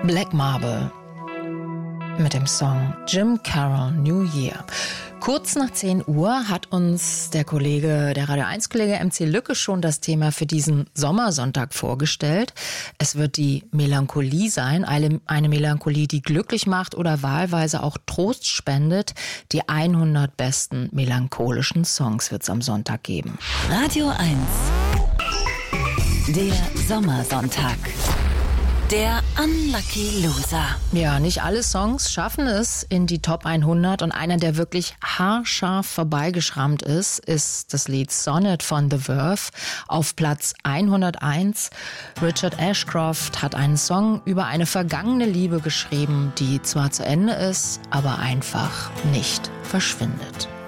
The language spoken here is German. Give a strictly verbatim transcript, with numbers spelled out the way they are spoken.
Black Marble mit dem Song Jim Carroll New Year. Kurz nach zehn Uhr hat uns der Kollege, der Radio eins Kollege M C Lücke schon das Thema für diesen Sommersonntag vorgestellt. Es wird die Melancholie sein, eine, eine Melancholie, die glücklich macht oder wahlweise auch Trost spendet. Die hundert besten melancholischen Songs wird es am Sonntag geben. Radio eins, der Sommersonntag. Der Unlucky Loser. Ja, nicht alle Songs schaffen es in die Top hundert und einer, der wirklich haarscharf vorbeigeschrammt ist, ist das Lied Sonnet von The Verve auf Platz hunderteins. Richard Ashcroft hat einen Song über eine vergangene Liebe geschrieben, die zwar zu Ende ist, aber einfach nicht verschwindet.